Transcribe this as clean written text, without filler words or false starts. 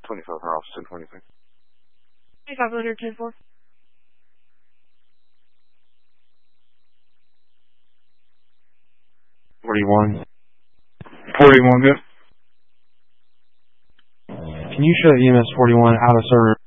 25 her office 1023. 2500 10-4. 41. 41, good. Can you show EMS 41 out of service?